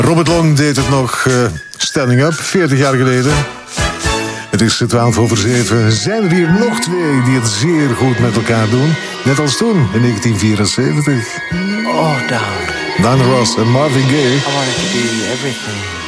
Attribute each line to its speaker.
Speaker 1: Robert Long deed het nog Standing Up, 40 jaar geleden. Het is 7:12. Zijn er hier nog twee die het zeer goed met elkaar doen? Net als toen, in 1974.
Speaker 2: Oh, down.
Speaker 1: Diana Ross en Marvin Gaye.
Speaker 2: I wanted to be everything.